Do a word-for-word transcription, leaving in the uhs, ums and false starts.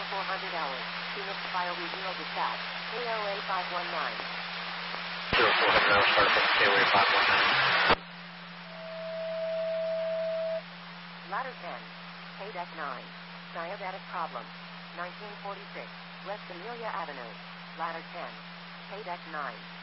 four hundred hours. Phoenix Fire Regional Dispatch. K O A five one nine. zero four hundred hours, start up K O A five one nine. Ladder ten. K-Deck nine. Diabetic problem. nineteen forty-six. West Amelia Avenue. Ladder ten. K-Deck nine.